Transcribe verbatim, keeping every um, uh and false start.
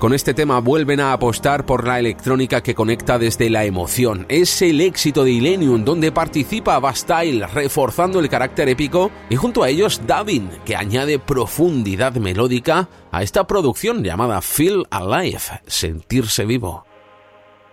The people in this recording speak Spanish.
Con este tema vuelven a apostar por la electrónica que conecta desde la emoción. Es el éxito de Illenium, donde participa Bastille, reforzando el carácter épico, y junto a ellos Davin, que añade profundidad melódica a esta producción llamada Feel Alive, sentirse vivo.